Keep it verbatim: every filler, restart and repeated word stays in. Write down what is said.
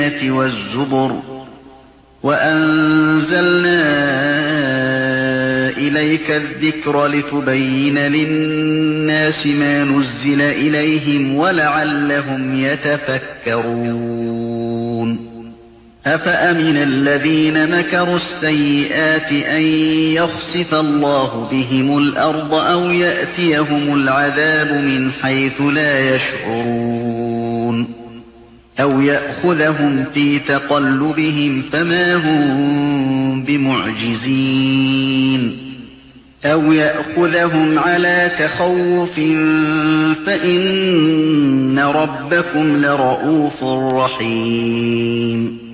والزبر وأنزلنا إليك الذكر لتبين للناس ما نزل إليهم ولعلهم يتفكرون أفأمن الذين مكروا السيئات أن يخسف الله بهم الأرض أو يأتيهم العذاب من حيث لا يشعرون أو يأخذهم في تقلبهم فما هم بمعجزين أو يأخذهم على تخوف فإن ربكم لرؤوف رحيم